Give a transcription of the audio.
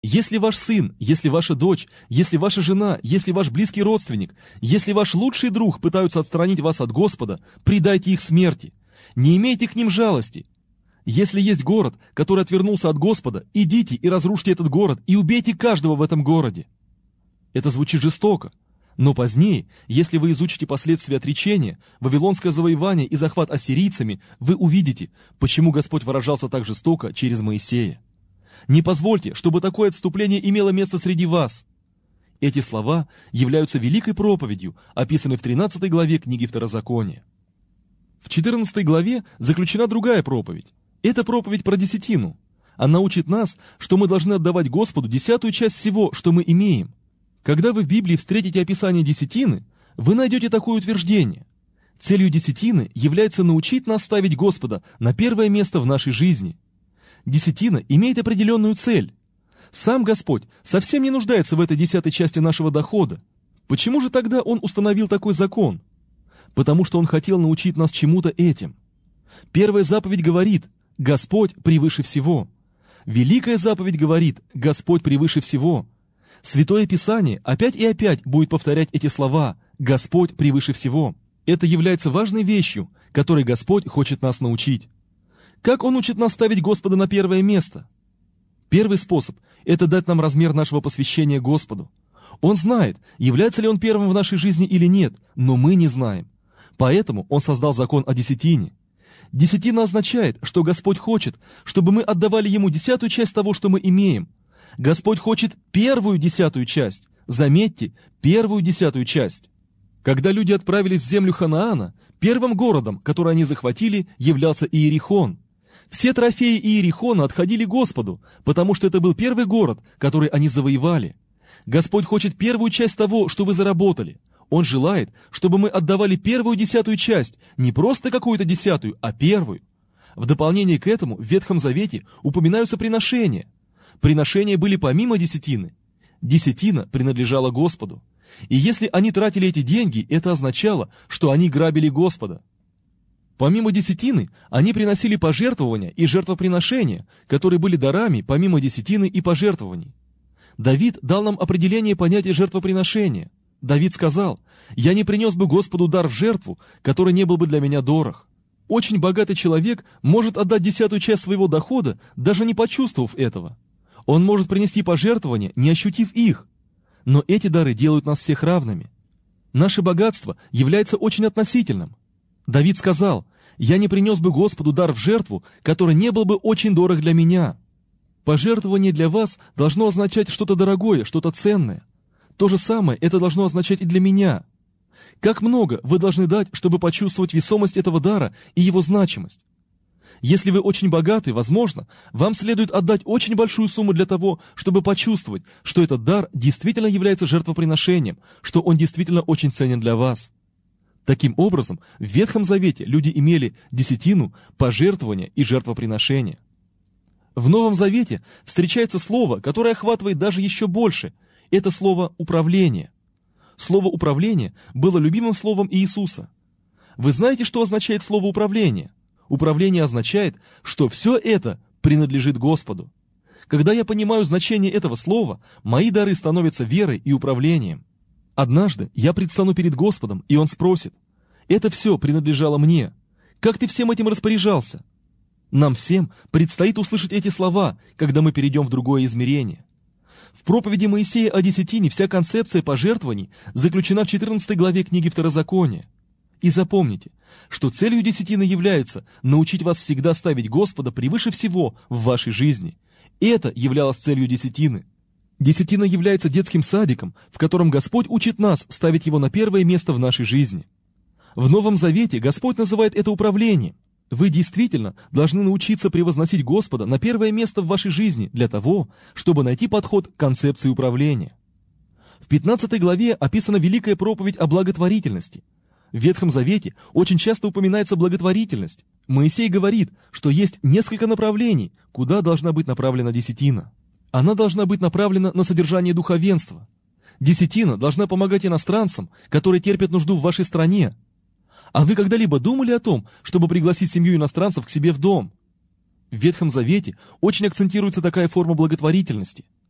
Если ваш сын, если ваша дочь, если ваша жена, если ваш близкий родственник, если ваш лучший друг пытаются отстранить вас от Господа, предайте их смерти. Не имейте к ним жалости. Если есть город, который отвернулся от Господа, идите и разрушьте этот город и убейте каждого в этом городе. Это звучит жестоко. Но позднее, если вы изучите последствия отречения, вавилонское завоевание и захват ассирийцами, вы увидите, почему Господь выражался так жестоко через Моисея. Не позвольте, чтобы такое отступление имело место среди вас. Эти слова являются великой проповедью, описанной в 13 главе книги Второзакония. В 14 главе заключена другая проповедь. Это проповедь про десятину. Она учит нас, что мы должны отдавать Господу 10-ю часть всего, что мы имеем. Когда вы в Библии встретите описание десятины, вы найдете такое утверждение. Целью десятины является научить нас ставить Господа на первое место в нашей жизни. Десятина имеет определенную цель. Сам Господь совсем не нуждается в этой 10-й части нашего дохода. Почему же тогда Он установил такой закон? Потому что Он хотел научить нас чему-то этим. Первая заповедь говорит: «Господь превыше всего». Великая заповедь говорит: «Господь превыше всего». Святое Писание опять и опять будет повторять эти слова: «Господь превыше всего». Это является важной вещью, которой Господь хочет нас научить. Как Он учит нас ставить Господа на первое место? Первый способ – это дать нам размер нашего посвящения Господу. Он знает, является ли Он первым в нашей жизни или нет, но мы не знаем. Поэтому Он создал закон о десятине. Десятина означает, что Господь хочет, чтобы мы отдавали Ему 10-ю часть того, что мы имеем. Господь хочет первую 10-ю часть. Заметьте, первую 10-ю часть. Когда люди отправились в землю Ханаана, первым городом, который они захватили, являлся Иерихон. Все трофеи Иерихона отходили Господу, потому что это был первый город, который они завоевали. Господь хочет первую часть того, что вы заработали. Он желает, чтобы мы отдавали первую 10-ю часть, не просто какую-то 10-ю, а первую. В дополнение к этому в Ветхом Завете упоминаются приношения. Приношения были помимо десятины. Десятина принадлежала Господу. И если они тратили эти деньги, это означало, что они грабили Господа. Помимо десятины, они приносили пожертвования и жертвоприношения, которые были дарами помимо десятины и пожертвований. Давид дал нам определение понятия жертвоприношения. Давид сказал: «Я не принес бы Господу дар в жертву, который не был бы для меня дорог». Очень богатый человек может отдать 10-ю часть своего дохода, даже не почувствовав этого. Он может принести пожертвования, не ощутив их. Но эти дары делают нас всех равными. Наше богатство является очень относительным. Давид сказал: «Я не принес бы Господу дар в жертву, который не был бы очень дорог для меня». Пожертвование для вас должно означать что-то дорогое, что-то ценное. То же самое это должно означать и для меня. Как много вы должны дать, чтобы почувствовать весомость этого дара и его значимость? Если вы очень богаты, возможно, вам следует отдать очень большую сумму для того, чтобы почувствовать, что этот дар действительно является жертвоприношением, что он действительно очень ценен для вас. Таким образом, в Ветхом Завете люди имели десятину, пожертвования и жертвоприношения. В Новом Завете встречается слово, которое охватывает даже еще больше. Это слово «управление». Слово «управление» было любимым словом Иисуса. Вы знаете, что означает слово «управление»? Управление означает, что все это принадлежит Господу. Когда я понимаю значение этого слова, мои дары становятся верой и управлением. Однажды я предстану перед Господом, и Он спросит: «Это все принадлежало мне. Как ты всем этим распоряжался?» Нам всем предстоит услышать эти слова, когда мы перейдем в другое измерение. В проповеди Моисея о десятине вся концепция пожертвований заключена в 14 главе книги Второзакония. И запомните, что целью десятины является научить вас всегда ставить Господа превыше всего в вашей жизни. И это являлось целью десятины. Десятина является детским садиком, в котором Господь учит нас ставить Его на первое место в нашей жизни. В Новом Завете Господь называет это управлением. Вы действительно должны научиться превозносить Господа на первое место в вашей жизни для того, чтобы найти подход к концепции управления. В 15 главе описана великая проповедь о благотворительности. В Ветхом Завете очень часто упоминается благотворительность. Моисей говорит, что есть несколько направлений, куда должна быть направлена десятина. Она должна быть направлена на содержание духовенства. Десятина должна помогать иностранцам, которые терпят нужду в вашей стране. А вы когда-либо думали о том, чтобы пригласить семью иностранцев к себе в дом? В Ветхом Завете очень акцентируется такая форма благотворительности.